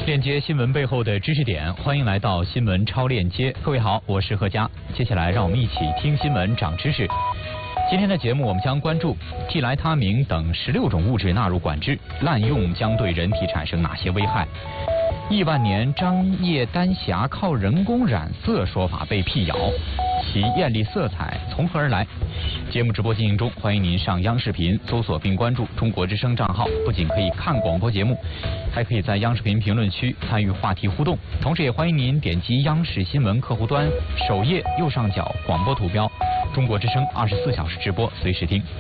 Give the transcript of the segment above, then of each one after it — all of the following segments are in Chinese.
链接新闻背后的知识点，欢迎来到新闻超链接。各位好，我是何佳。接下来让我们一起听新闻长知识。今天的节目我们将关注替来他明等16种物质纳入管制，滥用将对人体产生哪些危害？亿万年张掖丹霞靠人工染色说法被辟谣，其艳丽色彩从何而来？节目直播进行中，欢迎您上央视频搜索并关注中国之声账号，不仅可以看广播节目，还可以在央视频评论区参与话题互动。同时也欢迎您点击央视新闻客户端首页右上角广播图标，中国之声24小时直播，随时听。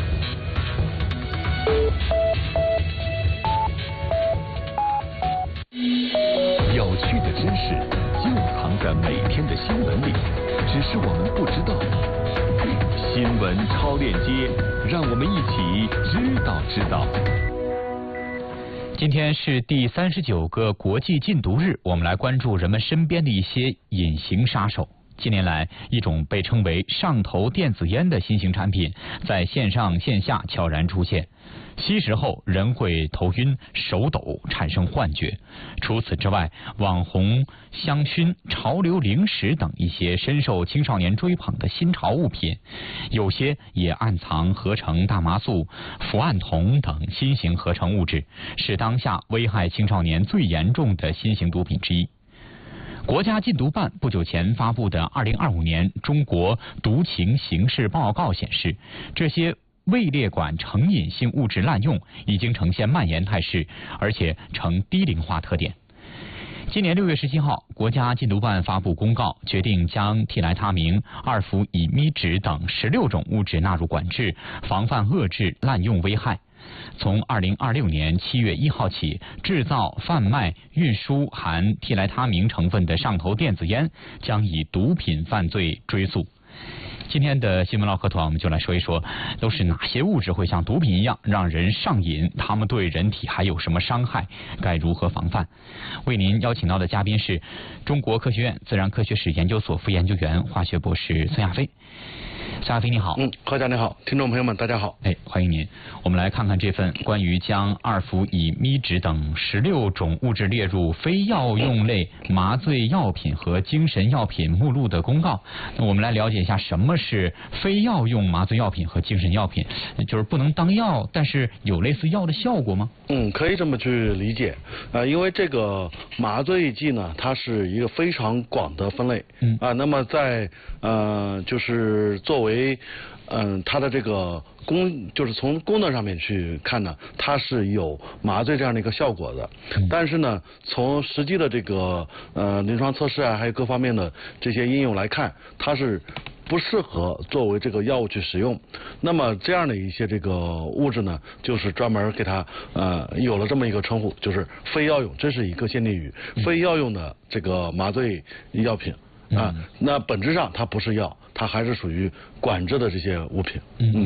有趣的知识就藏在每天的新闻里，只是我们不知道。新闻超链接，让我们一起知道。 今天是第39个国际禁毒日，我们来关注人们身边的一些隐形杀手。近年来，一种被称为上头电子烟的新型产品在线上线下悄然出现。吸食后人会头晕、手抖、产生幻觉。除此之外，网红、香薰、潮流零食等一些深受青少年追捧的新潮物品，有些也暗藏合成大麻素、伏胺酮等新型合成物质，是当下危害青少年最严重的新型毒品之一。国家禁毒办不久前发布的2025年中国毒情形势报告显示，这些未列管成瘾性物质滥用已经呈现蔓延态势，而且呈低龄化特点。今年6月17号，国家禁毒办发布公告，决定将替来他明、二氟乙醚酯等16种物质纳入管制，防范遏制滥用危害。从2026年7月1号起，制造、贩卖、运输含替来他明成分的上头电子烟将以毒品犯罪追诉。今天的新闻唠嗑团，我们就来说一说，都是哪些物质会像毒品一样让人上瘾？它们对人体还有什么伤害？该如何防范？为您邀请到的嘉宾是中国科学院自然科学史研究所副研究员、化学博士孙亚飞。孙亚飞你好。 何家你好，听众朋友们大家好。 欢迎您。我们来看看这份关于将二氟乙醚酯等16种物质列入非药用类麻醉药品和精神药品目录的公告。那我们来了解一下什么是非药用麻醉药品和精神药品，就是不能当药，但是有类似药的效果吗？ 可以这么去理解。因为这个麻醉剂呢，它是一个非常广的分类。那么在就是作为它的这个就是从功能上面去看呢，它是有麻醉这样的一个效果的。但是呢，从实际的这个临床测试啊，还有各方面的这些应用来看，它是不适合作为这个药物去使用。那么这样的一些这个物质呢，就是专门给它有了这么一个称呼，就是非药用，这是一个限定语，非药用的这个麻醉药品。那本质上它不是药，它还是属于管制的这些物品。